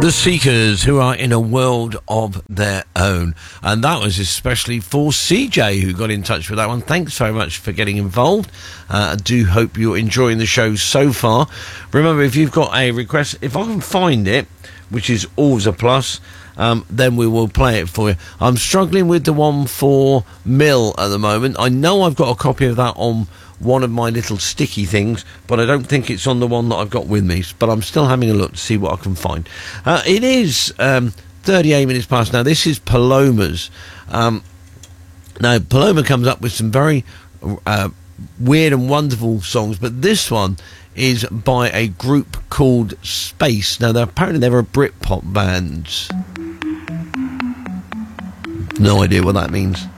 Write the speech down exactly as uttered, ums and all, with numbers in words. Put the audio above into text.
The Seekers, who are in a world of their own. And that was especially for C J, who got in touch with that one. Thanks very much for getting involved. Uh, I do hope you're enjoying the show so far. Remember, if you've got a request, if I can find it, which is always a plus, um, then we will play it for you. I'm struggling with the one for Mill at the moment. I know I've got a copy of that on one of my little sticky things, but I don't think it's on the one that I've got with me, but I'm still having a look to see what I can find. Uh, it is um, thirty-eight minutes past now. This is Paloma's. Um, now, Paloma comes up with some very uh, weird and wonderful songs, but this one is by a group called Space. Now, they're, apparently they're a Britpop band. No idea what that means.